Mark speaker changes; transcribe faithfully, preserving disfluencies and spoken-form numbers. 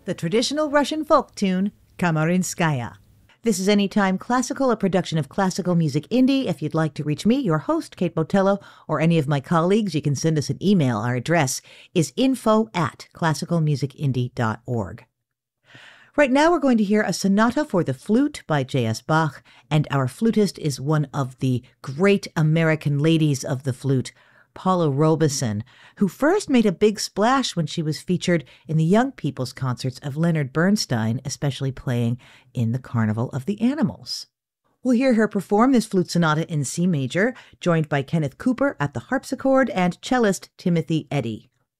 Speaker 1: the traditional Russian folk tune, Kamarinskaya. This is Anytime Classical, a production of Classical Music Indie. If you'd like to reach me, your host, Kate Botello, or any of my colleagues, you can send us an email. Our address is info at classical music indie dot org. Right now we're going to hear a sonata for the flute by J S Bach, and our flutist is one of the great American ladies of the flute, Paula Robeson, who first made a big splash when she was featured in the young people's concerts of Leonard Bernstein, especially playing in the Carnival of the Animals. We'll hear her perform this flute sonata in C major, joined by Kenneth Cooper at the harpsichord and cellist Timothy Eddy.